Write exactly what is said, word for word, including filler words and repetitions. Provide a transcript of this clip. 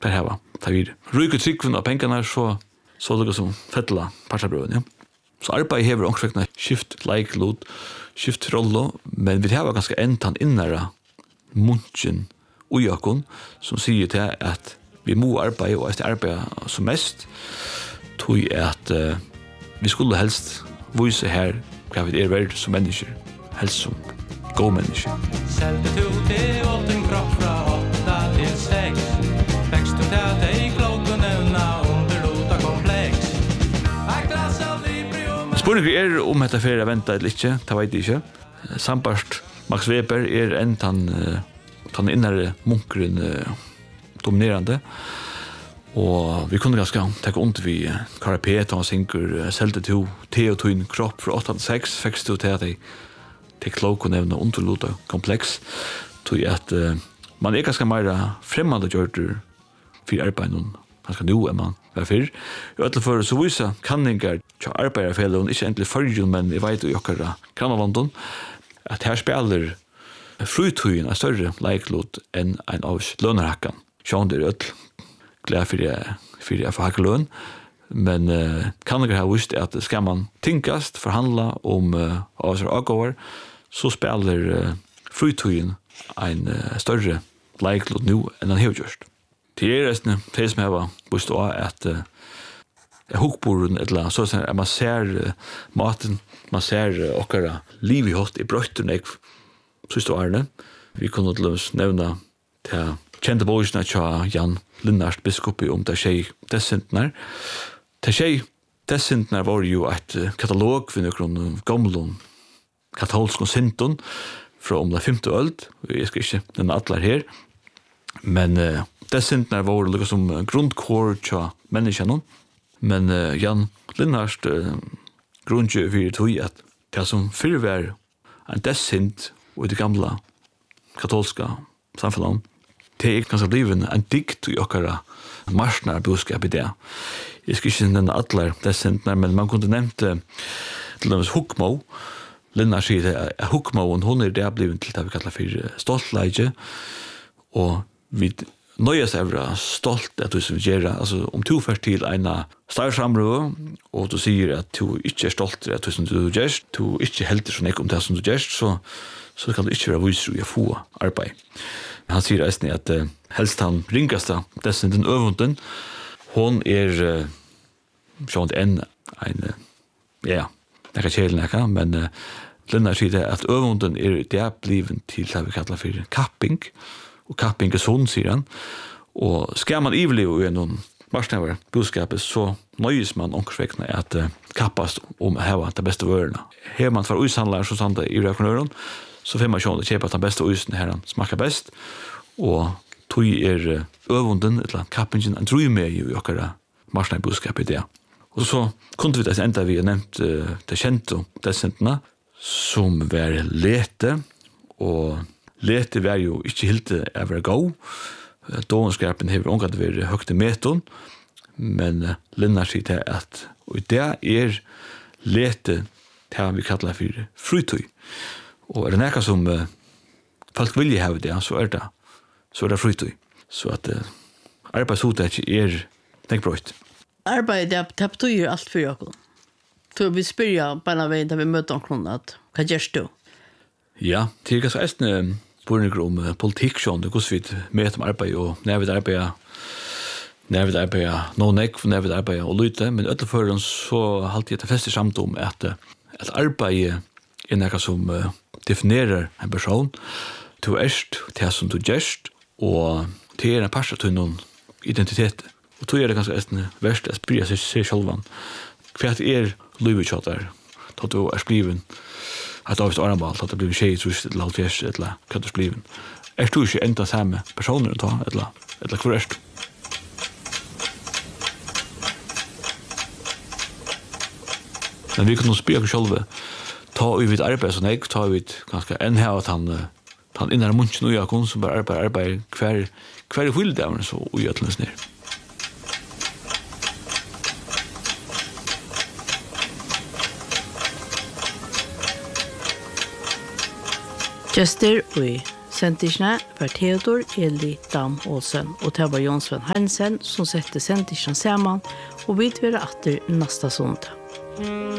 ska ha. Ta vid. Ryker tryggven av pengarna så så det som fettla partabrøven, ja. Så arbeid hever omkring skift like load, skift rolle, men vi har ganske entan innere munchen ujakon som sier til at vi må arbeide og arbeide som mest, tog at uh, vi skulle helst vise her hva vi er verdt som mennesker, helst som god mennesker. Selte to til åtten kropp fra åtta til seks, vekst du til at jeg klokken evna underlota kompleks. Spørninger er om dette ferie venta eller ikke, det vet jeg ikke. Sambarst Max Weber er en tann uh, tann innere munkeren uh, dominerande. Og vi kunne ganske tenke ondt vi Karapet, han synker uh, selte to te og tøyn kropp fra åtta til seks, fikk du til at jeg til klok og nevne underlota kompleks, tog at uh, man er ganske mer fremmede gjørter for arbeid noen ganske nå enn man var før. I alle for så viser kanninger til arbeiderfellet, ikke endelig førjun, men jeg vet jo jokkere kranavanden, at her spiller frutøyen er større leiklot enn en av lønnerhakken. Sjån det er ødel glad for jeg, for jeg får hakke løn, men uh, kanninger har visst at skal man tinkast, forhandla om uh, avsvar avgåver, så spiller uh, frutøyen en uh, større leiklot nå enn han har gjort. Til er resten, det som jeg var bort av at uh, hukboren et eller annet, så at man ser uh, maten, man ser uh, okkara liv i hot i brøyteren jeg siste årene. Vi kunne til oss nevne til kjente bøysene til Jan Linnarst biskopi om det skje dessintene. Det skje dessintene var jo et uh, katalog for noen gamle katolske sinton fra om det femte ølt. Jeg skal ikke nevne atler her. Men uh, dessintene var det som grundkår til menneskene. Men uh, Jan Linnarst uh, grunngjør for tog at det som før var en dessint og det gamle katolske samfunnet, det er kanskje blivet en dikt i okkara marsnar budskap i det. Jeg skal ikke nevne atler dessintene, men man kunne nevnt uh, til dømes Hukmo. Linnar sier at Hukmoen, hun er det blivet til det vi kallar for stoltleie, og vi nøyes evra stolt at du som gjør, altså om du først til en starframrøve, og du sier at du ikke er stolt at du som du gjør, du ikke helter sånn ikke om det som du gjør, så, så kan du ikke være viser i å få arbeid. Han sier eisen at uh, helst han ringaste, dessen den øvunden, hun er uh, sånn enn en, uh, ja, nekka kjelen nekka, men uh, Linnar sier at øvunden er det bliven til det vi kallar for kapping, og kapping er sånn, sier han. Og skal man ivelive i noen marsnever budskapet, så nøyes man omkring at uh, kappast om å hava de beste vørene. Her man for uishandler, så sant det i røknøren, så får man sjån å kjøpe at den beste uisen her smaker best, og tog er uh, øvunden, eller kappingen, en drøy med i okkara marsnever budskapet i det. Og så kunne vi det enda vi har nevnt uh, det kjente dessentene, som var lete, og lete var jo ikke helt å være god. Dåenskapen har omgatt vært høyt i meton, men uh, Linnar sier til at og det er lete det vi kallar for frutøy. Og er det nekka som uh, folk vilje ha det, så er det, så er det frutøy. Så at uh, arbeidshodet ikke er tenkbrøyt. Arbeid, det, det betyr alt for dere. Så vi spør bare veien da vi møter omkring at hva gjør du? Ja, det er ganske eisende spørninger om uh, politikk, sånn, det er hvordan vi møter om arbeid, og når vi arbeider, når vi arbeider noen ek, når vi arbeider og lytte, men ødelføren så halte jeg til fest i samt om at, at arbeid er noe som uh, definerer en person, du erst, det som du gjørst, og det er en parst til noen identitet. Og då er det ganske eisende verst å spyrja seg, seg sjølvan. Hva er livet kjøtt der? Da du er spliven, at du har armball, at du blir tjej, trus, eller alt fjers, eller hva du er spliven. Er du ikke enda samme personer å ta, eller, eller hvor er du? Men vi kan nå spyrja oss sjølve, ta vi vidt arbeid som jeg, ta vi vidt ganske enn her at han, han innan munchen og jakon, som bare arbeid, arbeid, hver, hver hulde av så ugjøtlens ned. Gjester og Sendtisjene var Theodor Eli Dam Olsen, og det var Jonsven Hansen som sette sendtisjene sammen, og vi vil være atter neste sondag.